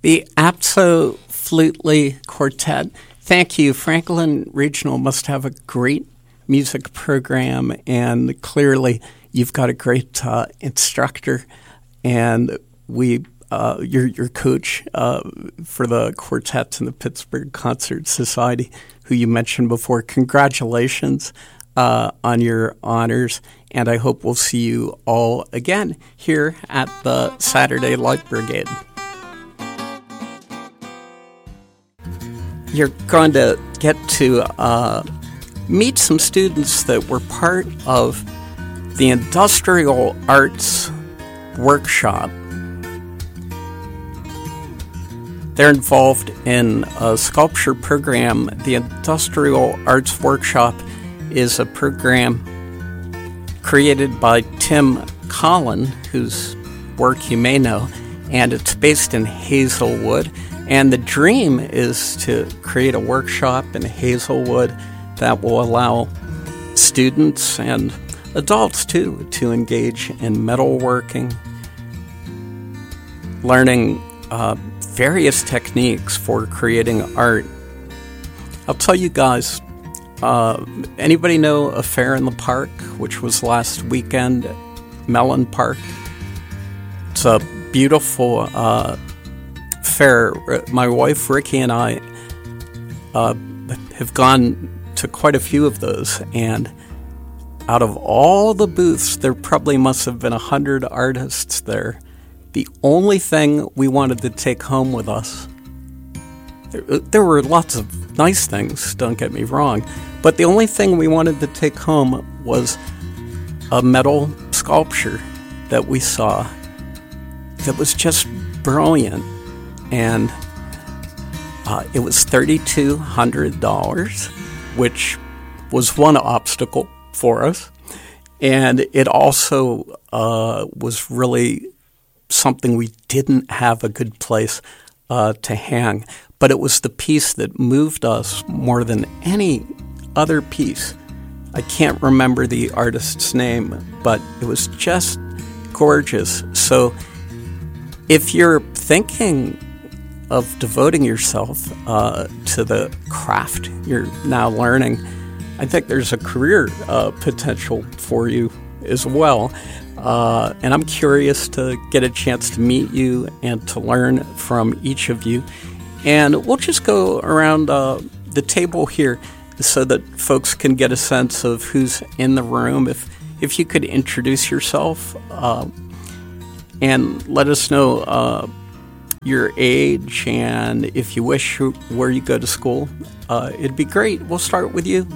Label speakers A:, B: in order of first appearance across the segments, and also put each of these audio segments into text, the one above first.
A: The Absolutely Quartet. Thank you. Franklin Regional must have a great music program, and clearly you've got a great instructor, and you're your coach for the quartets in the Pittsburgh Concert Society, who you mentioned before. Congratulations on your honors, and I hope we'll see you all again here at the Saturday Light Brigade. You're going to get to meet some students that were part of the Industrial Arts Workshop. They're involved in a sculpture program. The Industrial Arts Workshop is a program created by Tim Collin, whose work you may know, and it's based in Hazelwood. And the dream is to create a workshop in Hazelwood that will allow students and adults, too, to engage in metalworking, learning various techniques for creating art. I'll tell you guys, anybody know A Fair in the Park, which was last weekend at Mellon Park? It's a beautiful fair. My wife Ricky and I have gone to quite a few of those, and out of all the booths, there probably must have been 100 artists there. The only thing we wanted to take home with us, there were lots of nice things, don't get me wrong, but the only thing we wanted to take home was a metal sculpture that we saw that was just brilliant. And it was $3,200, which was one obstacle for us. And it also was really something we didn't have a good place to hang. But it was the piece that moved us more than any other piece. I can't remember the artist's name, but it was just gorgeous. So if you're thinking of devoting yourself to the craft you're now learning, I think there's a career potential for you as well. And I'm curious to get a chance to meet you and to learn from each of you. And we'll just go around the table here so that folks can get a sense of who's in the room. If you could introduce yourself and let us know your age, and if you wish, where you go to school, it'd be great. We'll start with you.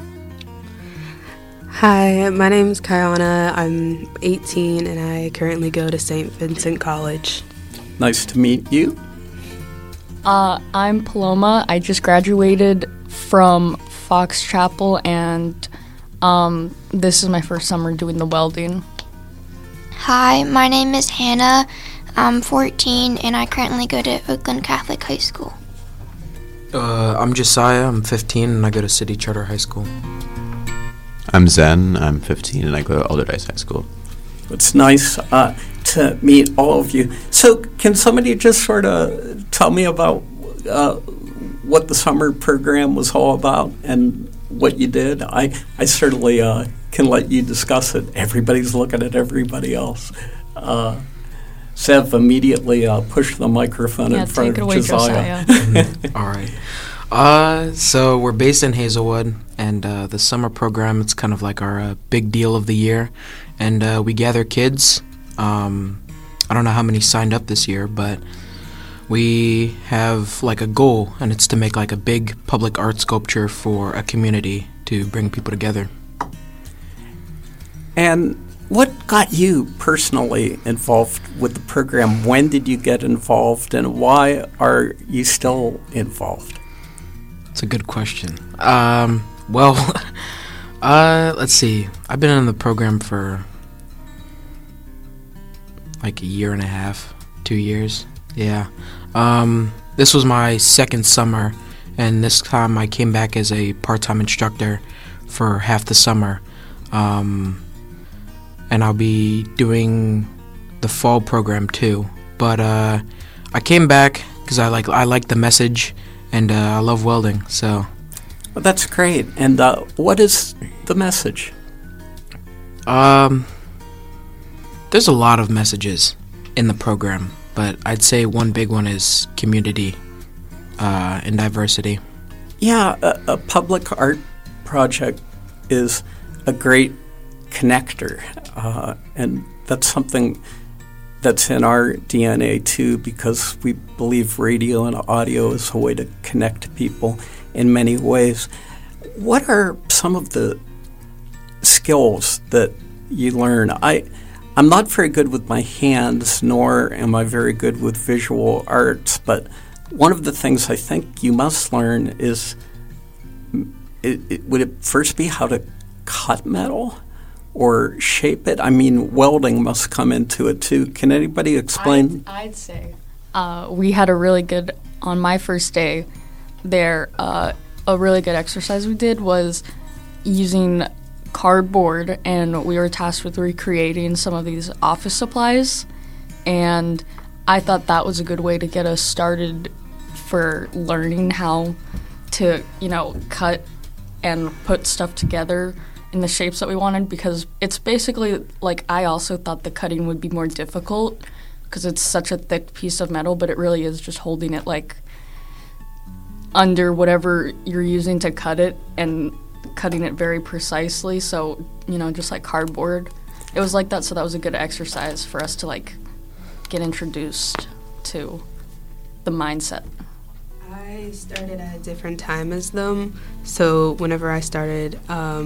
B: Hi, my name is Kayana. I'm 18 and I currently go to St. Vincent College.
A: Nice to meet you.
C: I'm Paloma. I just graduated from Fox Chapel, and this is my first summer doing the welding.
D: Hi, my name is Hannah. I'm 14, and I currently go to Oakland Catholic High School.
E: I'm Josiah. I'm 15, and I go to City Charter High School.
F: I'm Zen. I'm 15, and I go to Alderdice High School.
A: It's nice to meet all of you. So can somebody just sort of tell me about what the summer program was all about and what you did? I certainly can let you discuss it. Everybody's looking at everybody else. Sev immediately pushed the microphone in front of Josiah.
E: All right. So we're based in Hazelwood, and the summer program, it's kind of like our big deal of the year. And we gather kids. I don't know how many signed up this year, but we have like a goal, and it's to make like a big public art sculpture for a community to bring people together.
A: And what got you personally involved with the program? When did you get involved, and why are you still involved?
E: It's a good question. Let's see. I've been in the program for like a year and a half, 2 years. Yeah. This was my second summer, and this time I came back as a part-time instructor for half the summer. And I'll be doing the fall program too. But I came back, because I like the message, and I love welding. So
A: Well, that's great. And what is the message?
E: there's a lot of messages in the program, but I'd say one big one is community and diversity.
A: Yeah, a public art project is a great connector, and that's something that's in our DNA too, because we believe radio and audio is a way to connect people in many ways. What are some of the skills that you learn? I'm not very good with my hands, nor am I very good with visual arts, but one of the things I think you must learn is, would it first be how to cut metal or shape it? I mean, welding must come into it too. Can anybody explain?
C: I'd say we had a really good, on my first day there, a really good exercise we did was using cardboard, and we were tasked with recreating some of these office supplies, and I thought that was a good way to get us started for learning how to, cut and put stuff together in the shapes that we wanted, because it's basically, like, I also thought the cutting would be more difficult because it's such a thick piece of metal, but it really is just holding it, like, under whatever you're using to cut it and cutting it very precisely. So, just like cardboard. It was like that, so that was a good exercise for us to, like, get introduced to the mindset.
B: I started at a different time as them, so whenever I started,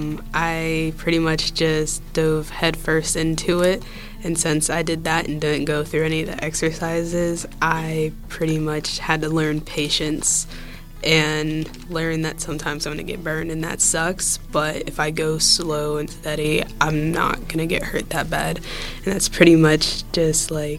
B: I pretty much just dove headfirst into it, and since I did that and didn't go through any of the exercises, I pretty much had to learn patience and learn that sometimes I'm going to get burned, and that sucks, but if I go slow and steady, I'm not going to get hurt that bad, and that's pretty much just like...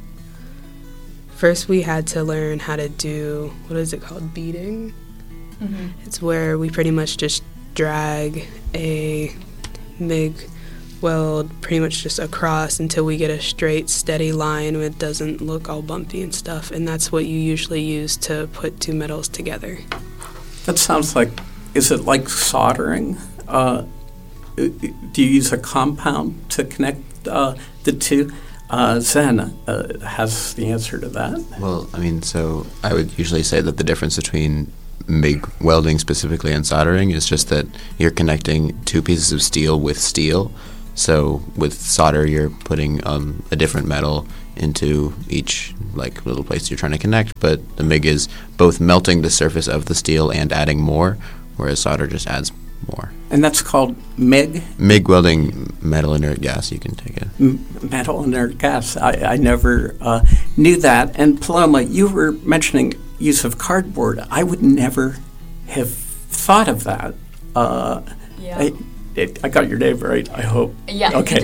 B: First, we had to learn how to do, what is it called, beading? Mm-hmm. It's where we pretty much just drag a MIG weld pretty much just across until we get a straight, steady line where it doesn't look all bumpy and stuff, and that's what you usually use to put two metals together.
A: That sounds like, is it like soldering? Do you use a compound to connect the two? Zen has the answer to that.
F: Well, I mean, so I would usually say that the difference between MIG welding specifically and soldering is just that you're connecting two pieces of steel with steel. So with solder, you're putting a different metal into each like little place you're trying to connect, but the MIG is both melting the surface of the steel and adding more, whereas solder just adds more.
A: And that's called MIG?
F: MIG welding, metal inert gas, you can take it.
A: Metal inert gas. I never knew that. And Paloma, you were mentioning use of cardboard. I would never have thought of that.
C: Yeah.
A: I got your name right, I hope.
C: Yeah.
A: Okay.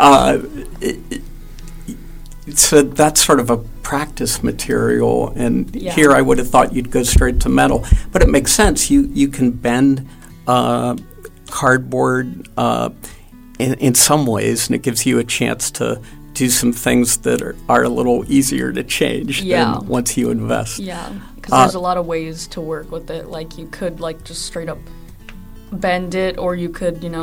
A: So that's sort of a practice material, and here I would have thought you'd go straight to metal. But it makes sense. You can bend cardboard in some ways, and it gives you a chance to do some things that are a little easier to change than once you invest.
C: Yeah, because there's a lot of ways to work with it. Like, you could, like, just straight up bend it, or you could, do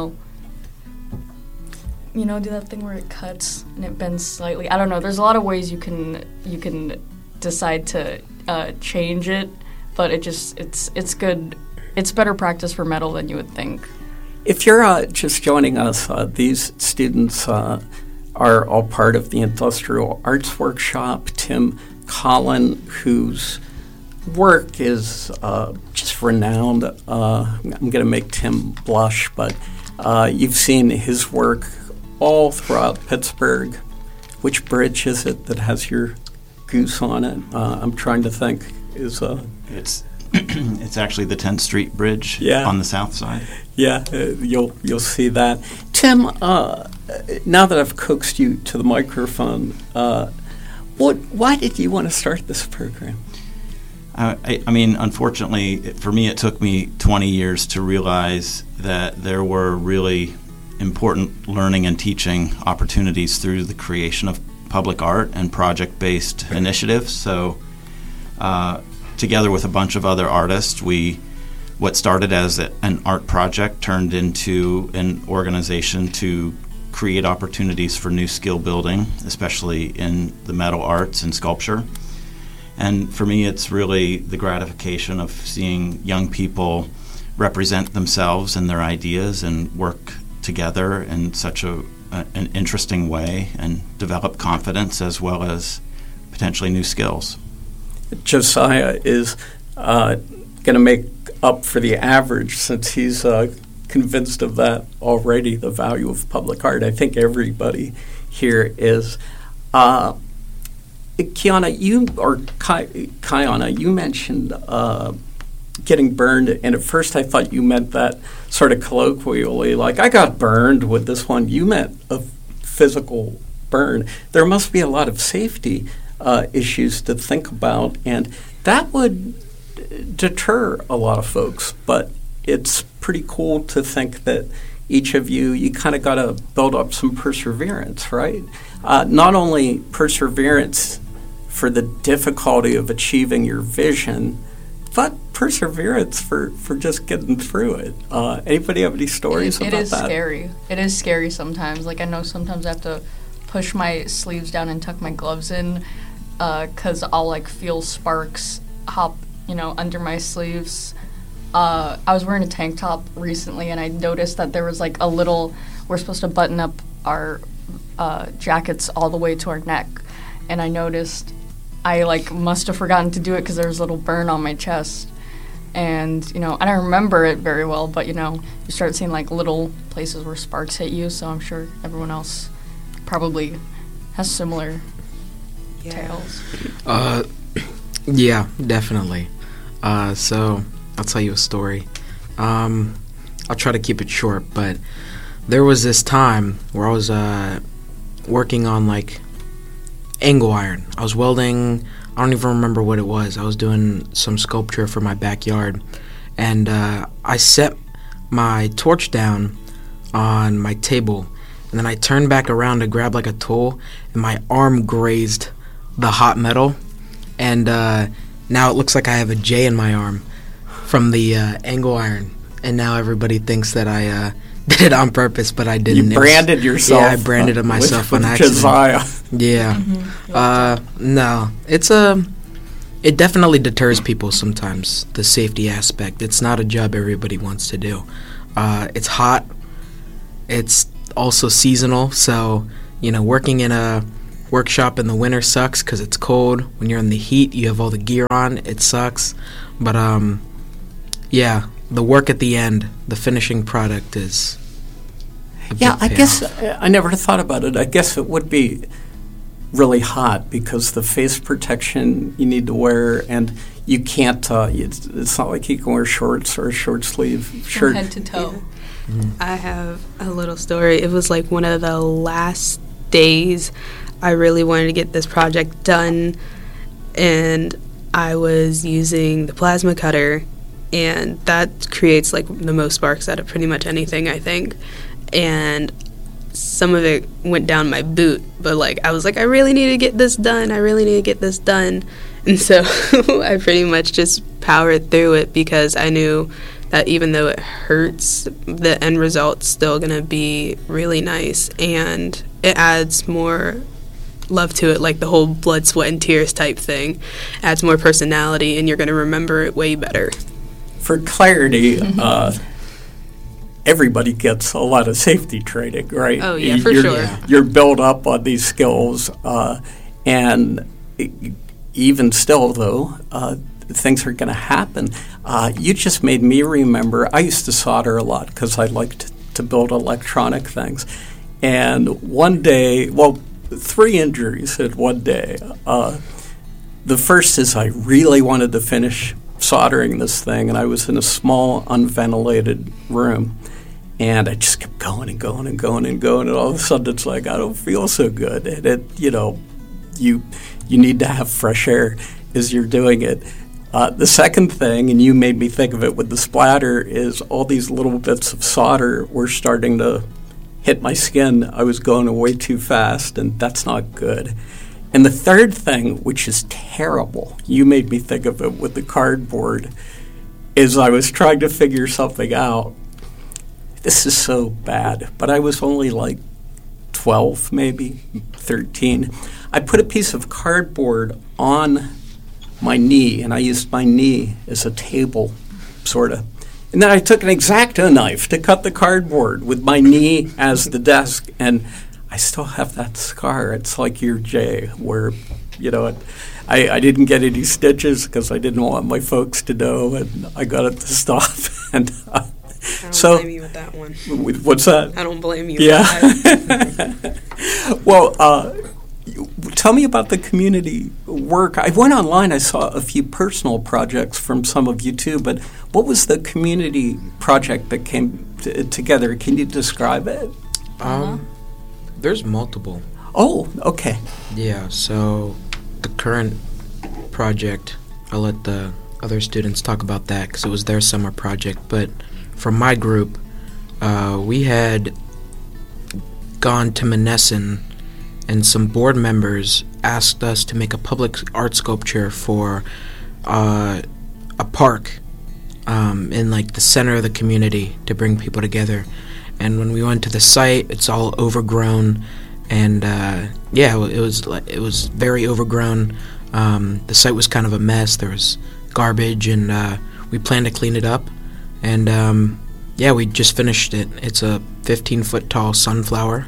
C: that thing where it cuts and it bends slightly. I don't know. There's a lot of ways you can decide to change it, but it's good. It's better practice for metal than you would think.
A: If you're just joining us, these students are all part of the Industrial Arts Workshop. Tim Collin, whose work is just renowned. I'm going to make Tim blush, but you've seen his work all throughout Pittsburgh. Which bridge is it that has your goose on it? I'm trying to think.
G: It's actually the 10th Street Bridge on the south side.
A: Yeah, you'll see that. Tim, now that I've coaxed you to the microphone, why did you want to start this program?
G: I mean, unfortunately, for me, it took me 20 years to realize that there were really important learning and teaching opportunities through the creation of public art and project-based initiatives. So together with a bunch of other artists, what started as an art project turned into an organization to create opportunities for new skill building, especially in the metal arts and sculpture. And for me, it's really the gratification of seeing young people represent themselves and their ideas and work together in such an interesting way and develop confidence as well as potentially new skills.
A: Josiah is going to make up for the average since he's convinced of that already, the value of public art. I think everybody here is. Kiana, Kiana, you mentioned getting burned, and at first I thought you meant that sort of colloquially, like, I got burned with this one. You meant a physical burn. There must be a lot of safety issues to think about, and that would deter a lot of folks, but it's pretty cool to think that each of you kind of got to build up some perseverance, right? Not only perseverance for the difficulty of achieving your vision, but perseverance for just getting through it. Anybody have any stories about that?
C: It is scary. It is scary sometimes. Like, I know sometimes I have to push my sleeves down and tuck my gloves in because I'll, like, feel sparks hop, under my sleeves. I was wearing a tank top recently, and I noticed that there was, like, we're supposed to button up our jackets all the way to our neck, and I noticed I, must have forgotten to do it because there was a little burn on my chest. And, I don't remember it very well, but, you start seeing, little places where sparks hit you, so I'm sure everyone else probably has similar tales.
E: Yeah, definitely. So I'll tell you a story. I'll try to keep it short, but there was this time where I was working on, angle iron. I was welding, I don't even remember what it was. I was doing some sculpture for my backyard, and I set my torch down on my table, and then I turned back around to grab a tool, and my arm grazed the hot metal, and now it looks like I have a J in my arm from the angle iron, and now everybody thinks that I did it on purpose, but I didn't.
A: You branded yourself.
E: Yeah, I branded myself
A: with
E: on accident.
A: Josiah.
E: Yeah. No, it definitely deters people sometimes, the safety aspect. It's not a job everybody wants to do. It's hot. It's also seasonal, so, working in a workshop in the winter sucks because it's cold. When you're in the heat, you have all the gear on. It sucks. But, yeah, the work at the end, the finishing product is a
A: Yeah, I
E: big
A: guess
E: payoff.
A: I never thought about it. I guess it would be really hot because the face protection you need to wear, and you can't, it's not like you can wear shorts or a short sleeve shirt.
C: From head to toe.
B: I have a little story. It was one of the last days I really wanted to get this project done, and I was using the plasma cutter, and that creates the most sparks out of pretty much anything, I think. And some of it went down my boot, but I was I really need to get this done. And so I pretty much just powered through it because I knew that even though it hurts, the end result's still going to be really nice, and it adds more love to it, the whole blood, sweat, and tears type thing. Adds more personality, and you're going to remember it way better.
A: For clarity, everybody gets a lot of safety training, right?
B: Oh, yeah, for sure.
A: You're built up on these skills, and even still, though, things are going to happen. You just made me remember, I used to solder a lot because I liked to build electronic things. And one day, 3 injuries in one day. The first is I really wanted to finish soldering this thing, and I was in a small, unventilated room. And I just kept going and going and going and going, and all of a sudden it's I don't feel so good. And it, you need to have fresh air as you're doing it. The second thing, and you made me think of it with the splatter, is all these little bits of solder were starting to hit my skin. I was going way too fast, and that's not good. And the third thing, which is terrible, you made me think of it with the cardboard, is I was trying to figure something out. This is so bad, but I was only like 12, maybe 13. I put a piece of cardboard on my knee, and I used my knee as a table, sort of. And then I took an X-Acto knife to cut the cardboard with my knee as the desk, and I still have that scar. It's like your J, where, I didn't get any stitches because I didn't want my folks to know, and I got it to stop. And
B: I don't blame you with that one.
A: What's that?
B: I don't blame you with that.
A: Well, tell me about the community work. I went online. I saw a few personal projects from some of you too, but what was the community project that came together? Can you describe it?
E: There's multiple.
A: Oh, okay.
E: Yeah, so the current project, I'll let the other students talk about that because it was their summer project, but from my group, we had gone to Monessen, and some board members asked us to make a public art sculpture for a park in like the center of the community to bring people together. And when we went to the site, it's all overgrown, and it was very overgrown. The site was kind of a mess. There was garbage, and we planned to clean it up. And we just finished it. It's a 15-foot tall sunflower.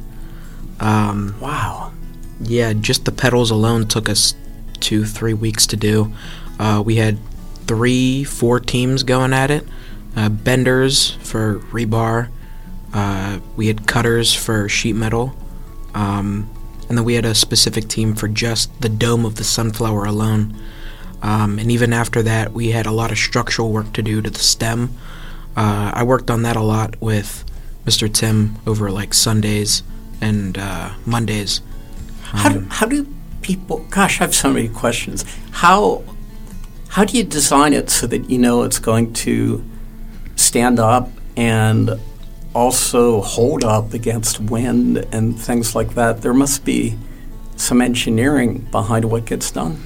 A: Wow.
E: Yeah, just the petals alone took us 2-3 weeks to do. We had 3-4 teams going at it. Benders for rebar. We had cutters for sheet metal. And then we had a specific team for just the dome of the sunflower alone. And even after that, we had a lot of structural work to do to the stem. I worked on that a lot with Mr. Tim over like Sundays and Mondays.
A: How do people? Gosh, I have so many questions. How do you design it so that you know it's going to stand up and also hold up against wind and things like that? There must be some engineering behind what gets done.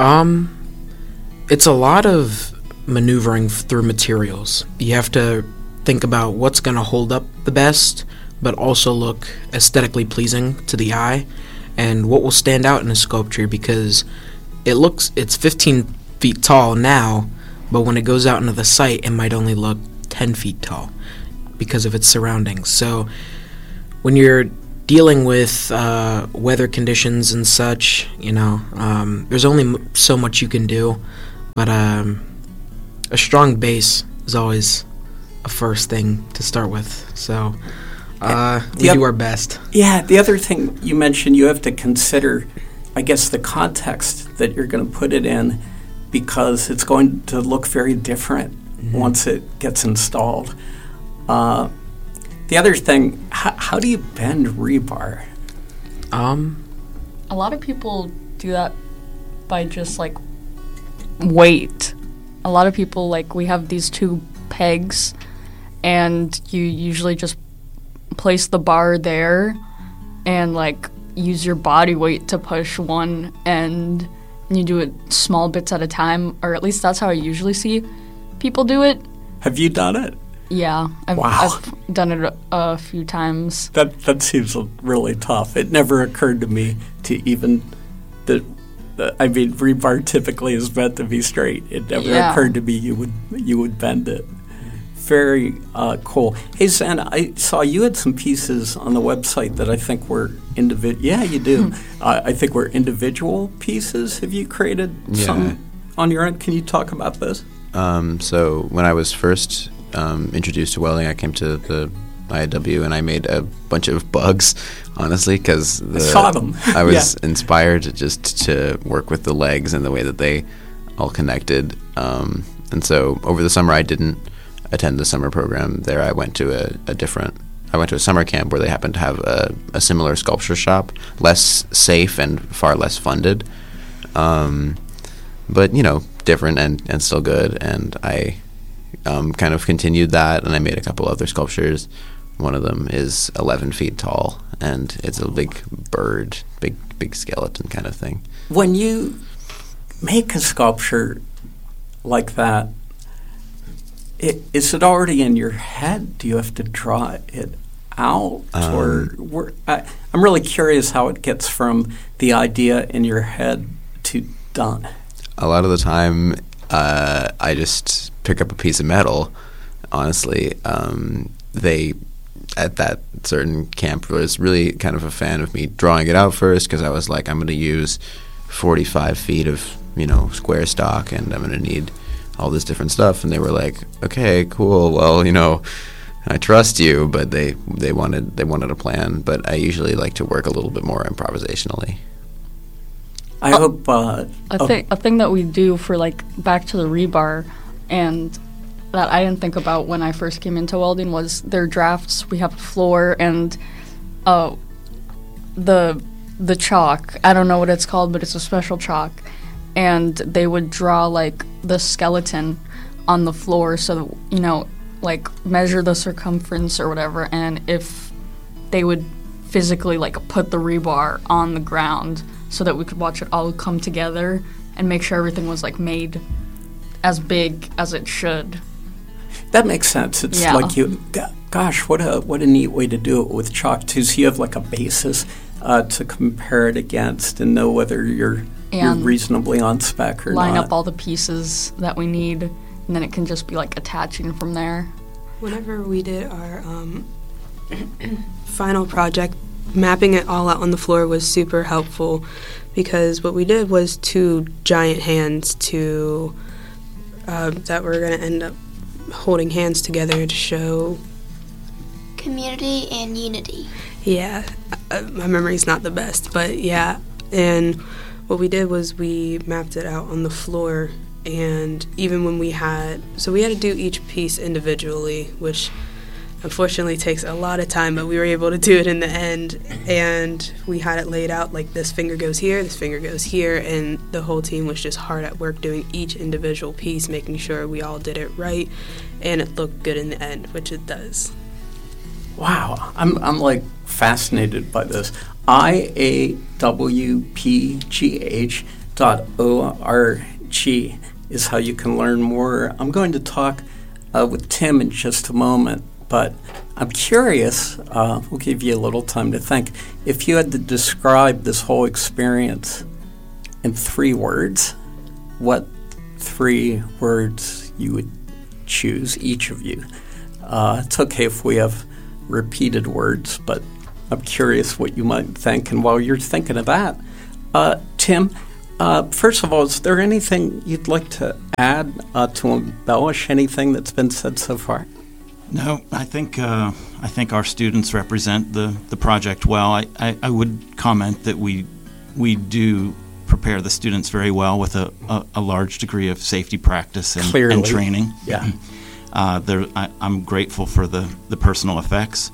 E: It's a lot of maneuvering through materials. You have to think about what's going to hold up the best, but also look aesthetically pleasing to the eye, and what will stand out in a sculpture, because it's 15 feet tall now, but when it goes out into the site, it might only look 10 feet tall because of its surroundings. So when you're dealing with weather conditions and such, there's only so much you can do, but a strong base is always a first thing to start with. So we do our best. Yeah,
A: the other thing you mentioned, you have to consider, I guess, the context that you're going to put it in, because it's going to look very different once it gets installed. The other thing, how do you bend rebar?
C: A lot of people do that by just like weight. A lot of people, like, we have these 2 pegs, and you usually just place the bar there and like use your body weight to push one end, and you do it small bits at a time, or at least that's how I usually see people do it.
A: Have you done it?
C: Yeah, I've done it a few times.
A: That seems really tough. It never occurred to me to even rebar typically is meant to be straight. It never occurred to me you would bend it. Very cool. Hey, Zen, I saw you had some pieces on the website that I think were individual. Yeah, you do. I think were individual pieces. Have you created some on your end? Can you talk about this?
F: So when I was first introduced to welding, I came to the IAW and I made a bunch of bugs, honestly, because
A: I saw them.
F: I was inspired just to work with the legs and the way that they all connected. And so over the summer, I didn't attend the summer program there. I went to a summer camp where they happened to have a similar sculpture shop, less safe and far less funded, but different and still good. And I kind of continued that, and I made a couple other sculptures. One of them is 11 feet tall, and it's a big bird, big skeleton kind of thing.
A: When you make a sculpture like that, is it already in your head? Do you have to draw it out? I'm really curious how it gets from the idea in your head to done.
F: A lot of the time, I just pick up a piece of metal. Honestly, they at that certain camp was really kind of a fan of me drawing it out first, because I was like, I'm going to use 45 feet of square stock, and I'm going to need all this different stuff. And they were like, okay, cool. Well, I trust you, but they wanted a plan. But I usually like to work a little bit more improvisationally.
A: I hope
C: a thing that we do for back to the rebar, and that I didn't think about when I first came into welding, was their drafts. We have a floor and the chalk. I don't know what it's called, but it's a special chalk. And they would draw the skeleton on the floor, so that, measure the circumference or whatever. And if they would physically put the rebar on the ground, so that we could watch it all come together and make sure everything was made as big as it should.
A: That makes sense. It's gosh, what a neat way to do it with chalk too. So you have a basis to compare it against and know whether you're reasonably on spec or
C: line
A: not.
C: up all the pieces that we need, and then it can just be attaching from there.
B: Whenever we did our final project, mapping it all out on the floor was super helpful, because what we did was 2 giant hands that were going to end up holding hands together to show
D: community and unity.
B: Yeah, my memory's not the best, but yeah. And what we did was we mapped it out on the floor, and even when we had to do each piece individually, which unfortunately takes a lot of time, but we were able to do it in the end. And we had it laid out this finger goes here, this finger goes here, and the whole team was just hard at work doing each individual piece, making sure we all did it right, and it looked good in the end, which it does.
A: Wow, I'm fascinated by this. IAWPGH.org is how you can learn more. I'm going to talk with Tim in just a moment, but I'm curious, we'll give you a little time to think, if you had to describe this whole experience in 3 words, what 3 words you would choose, each of you? It's okay if we have repeated words, but I'm curious what you might think. And while you're thinking of that, Tim, first of all, is there anything you'd like to add to embellish anything that's been said so far?
G: No, I think our students represent the project well. I would comment that we do prepare the students very well with a large degree of safety practice and training.
A: Yeah.
G: I'm grateful for the personal effects.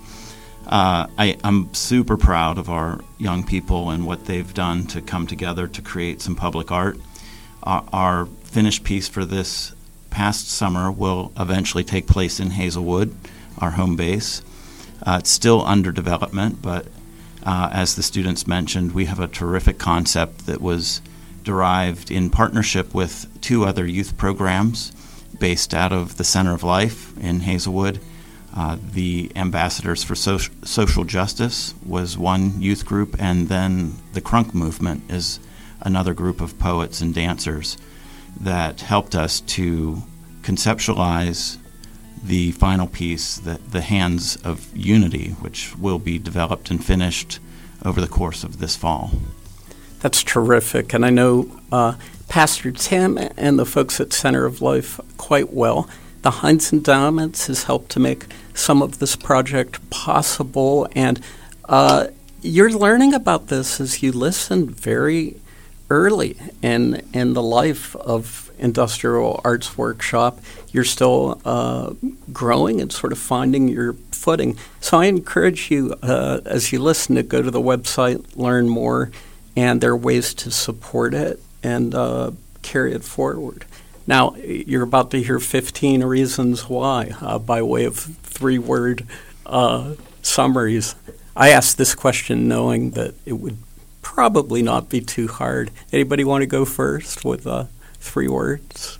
G: I'm super proud of our young people and what they've done to come together to create some public art. Our finished piece for this past summer will eventually take place in Hazelwood, our home base. It's still under development, but as the students mentioned, we have a terrific concept that was derived in partnership with 2 other youth programs based out of the Center of Life in Hazelwood. The Ambassadors for Social Justice was one youth group, and then the Crunk Movement is another group of poets and dancers that helped us to conceptualize the final piece, the Hands of Unity, which will be developed and finished over the course of this fall.
A: That's terrific, and I know Pastor Tim and the folks at Center of Life quite well. The Heinz Endowments has helped to make some of this project possible, and you're learning about this as you listen very early in the life of Industrial Arts Workshop. You're still growing and sort of finding your footing. So I encourage you, as you listen, to go to the website, learn more, and there are ways to support it and carry it forward. Now, you're about to hear 15 reasons why, by way of 3-word summaries. I asked this question knowing that it would probably not be too hard. Anybody want to go first with 3 words?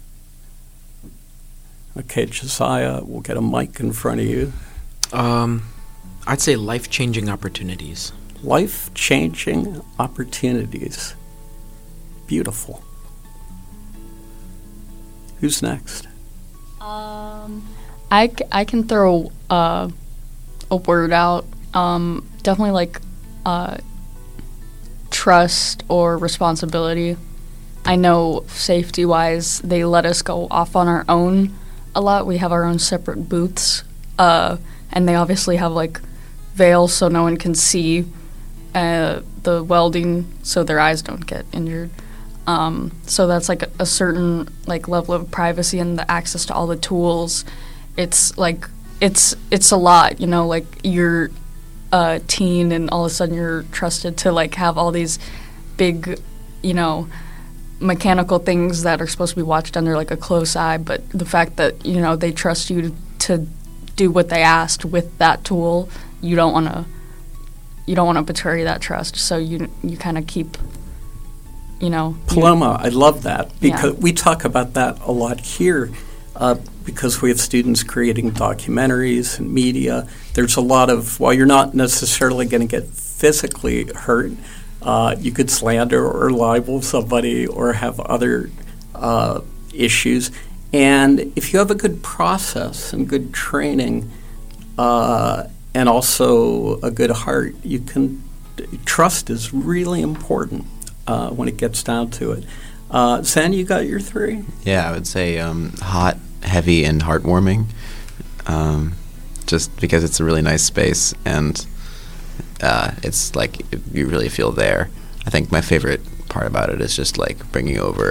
A: Okay, Josiah, we'll get a mic in front of you.
E: I'd say life-changing opportunities.
A: Life-changing opportunities. Beautiful. Who's next?
C: I can throw a word out. Definitely like trust or responsibility. I know safety-wise, they let us go off on our own a lot. We have our own separate booths, and they obviously have like veils so no one can see the welding, so their eyes don't get injured. So that's like a certain like level of privacy and the access to all the tools. It's like it's a lot, you know, like you're a teen and all of a sudden you're trusted to like have all these big, you know, mechanical things that are supposed to be watched under like a close eye, but the fact that, you know, they trust you to do what they asked with that tool, you don't want to betray that trust, so you kind of keep, you know.
A: Paloma, I love that because
C: Yeah.
A: we talk about that a lot here because we have students creating documentaries and media. There's a lot of, while you're not necessarily going to get physically hurt, you could slander or libel somebody or have other issues. And if you have a good process and good training and also a good heart, trust is really important when it gets down to it. Zen, you got your 3?
F: Yeah, I would say hot, heavy, and heartwarming. Just because it's a really nice space and it's like you really feel there. I think my favorite part about it is just like bringing over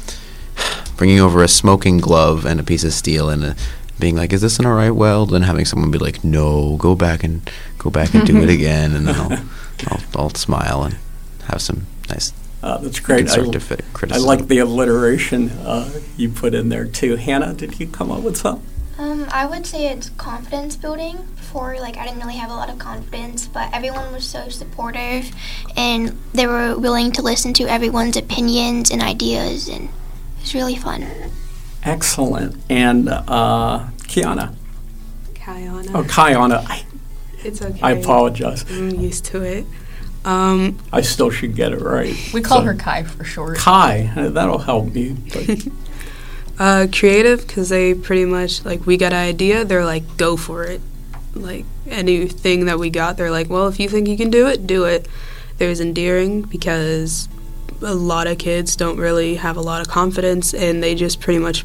F: a smoking glove and a piece of steel and being like, "Is this an alright weld?" And having someone be like, "No, go back and do it again," and then I'll smile and have some nice.
A: That's great.
F: Constructive
A: I
F: criticism.
A: like the alliteration you put in there too. Hannah, did you come up with something?
D: I would say it's confidence building. Before, like, I didn't really have a lot of confidence, but everyone was so supportive, and they were willing to listen to everyone's opinions and ideas, and it was really fun.
A: Excellent. And Kiana?
B: Kiana.
A: Oh, Kiana.
B: It's okay.
A: I apologize.
B: I'm used to it.
A: I still should get it right.
C: We call
A: So,
C: her Kai for short.
A: Kai. That'll help me. But
B: Creative, because they pretty much, like, we got an idea, they're like, go for it. Like, anything that we got, they're like, well, if you think you can do it, do it. There's endearing, because a lot of kids don't really have a lot of confidence, and they just pretty much